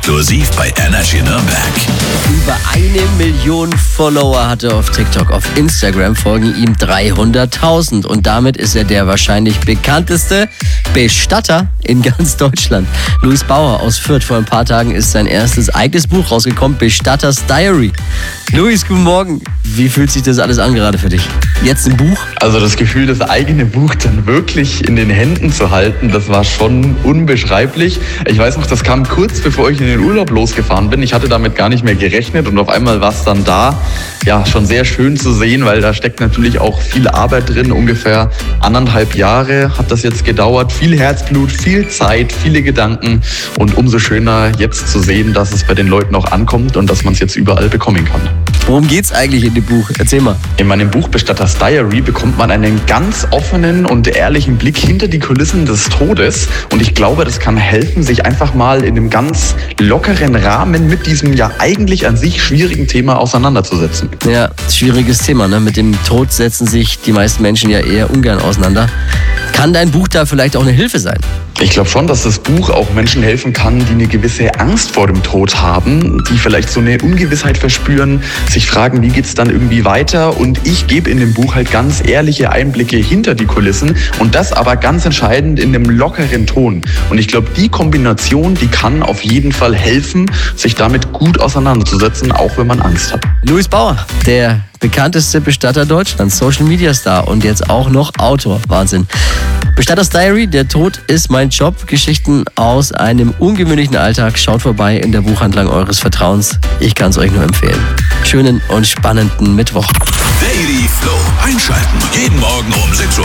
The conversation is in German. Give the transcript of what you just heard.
Exklusiv bei Energy Nürnberg. Über 1 Million Follower hat er auf TikTok. Auf Instagram folgen ihm 300.000. Und damit ist er der wahrscheinlich bekannteste Bestatter in ganz Deutschland. Luis Bauer aus Fürth. Vor ein paar Tagen ist sein erstes eigenes Buch rausgekommen, Bestatters Diary. Luis, guten Morgen. Wie fühlt sich das alles an gerade für dich? Jetzt ein Buch? Also das Gefühl, das eigene Buch dann wirklich in den Händen zu halten, das war schon unbeschreiblich. Ich weiß noch, das kam kurz bevor ich in den Urlaub losgefahren bin. Ich hatte damit gar nicht mehr gerechnet und auf einmal war es dann da. Ja, schon sehr schön zu sehen, weil da steckt natürlich auch viel Arbeit drin. Ungefähr 1,5 Jahre hat das jetzt gedauert. Viel Herzblut, viel Zeit, viele Gedanken und umso schöner jetzt zu sehen, dass es bei den Leuten auch ankommt und dass man es jetzt überall bekommen kann. Worum geht's eigentlich in dem Buch? Erzähl mal. In meinem Buch Bestatters Diary bekommt man einen ganz offenen und ehrlichen Blick hinter die Kulissen des Todes. Und ich glaube, das kann helfen, sich einfach mal in einem ganz lockeren Rahmen mit diesem ja eigentlich an sich schwierigen Thema auseinanderzusetzen. Ja, schwieriges Thema, ne? Mit dem Tod setzen sich die meisten Menschen ja eher ungern auseinander. Kann dein Buch da vielleicht auch eine Hilfe sein? Ich glaube schon, dass das Buch auch Menschen helfen kann, die eine gewisse Angst vor dem Tod haben, die vielleicht so eine Ungewissheit verspüren, sich fragen, wie geht's dann irgendwie weiter. Und ich gebe in dem Buch halt ganz ehrliche Einblicke hinter die Kulissen und das aber ganz entscheidend in einem lockeren Ton. Und ich glaube, die Kombination, die kann auf jeden Fall helfen, sich damit gut auseinanderzusetzen, auch wenn man Angst hat. Luis Bauer, der bekannteste Bestatter Deutschlands, Social Media Star und jetzt auch noch Autor. Wahnsinn. Bestatters Diary, der Tod ist mein Job. Geschichten aus einem ungewöhnlichen Alltag. Schaut vorbei in der Buchhandlung eures Vertrauens. Ich kann es euch nur empfehlen. Schönen und spannenden Mittwoch. Daily Flow einschalten. Jeden Morgen um 6:30